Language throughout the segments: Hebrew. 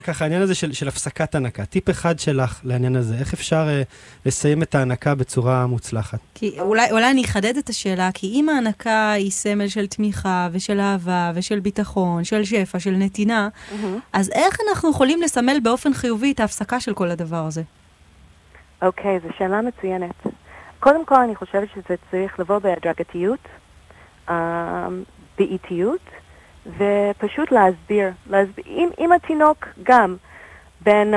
ככה, העניין הזה של הפסקת הנקה. טיפ אחד שלך לעניין הזה. איך אפשר לסיים את ההנקה בצורה מוצלחת? כי אולי אני אחדד את השאלה, כי אם ההנקה היא סמל של תמיכה ושל אהבה ושל ביטחון, של שפע, של נתינה, אז איך אנחנו יכולים לסמל באופן חיובי את ההפסקה של כל הדבר הזה? אוקיי, זו שאלה מצוינת. קודם כל, אני חושבת שזה צריך לבוא בהדרגתיות, באיטיות, ופשוט להסביר. אם התינוק גם בין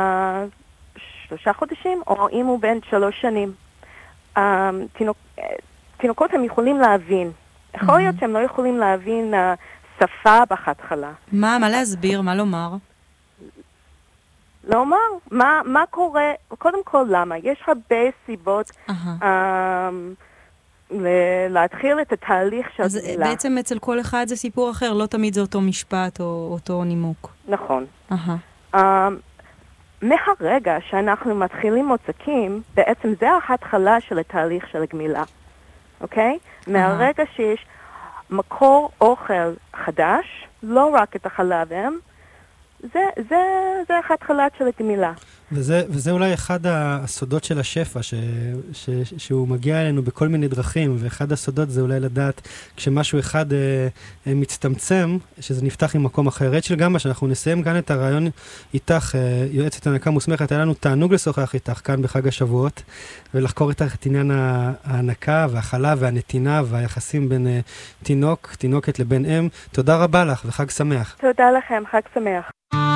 3 חודשים, או אם הוא בין 3 שנים, תינוקות הם יכולים להבין. יכול להיות שהם לא יכולים להבין שפה בהתחלה. מה להסביר? מה לומר? לומר, מה קורה, קודם כל למה? יש הרבה סיבות להתחיל את התהליך של אז גמילה. בעצם אצל כל אחד זה סיפור אחר, לא תמיד זה אותו משפט או אותו נימוק. נכון. מהרגע שאנחנו מתחילים מוצקים, בעצם זה ההתחלה של התהליך של הגמילה. אוקיי? מהרגע שיש מקור אוכל חדש, לא רק את החלב אם, זה ההתחלה של הגמילה. וזה אולי אחד הסודות של השפע, שהוא מגיע אלינו בכל מיני דרכים, ואחד הסודות זה אולי לדעת כשמשהו אחד מצטמצם, שזה נפתח עם מקום אחר. רצ'ל גמבה, שאנחנו נסיים כאן את הרעיון איתך, יועצת הנקה מוסמכת, היה לנו תענוג לשוחח איתך כאן בחג השבועות, ולחקור איתך את עניין ההנקה והחלב והנתינה והיחסים בין תינוקת לבין אם. תודה רבה לך וחג שמח. תודה לכם, חג שמח.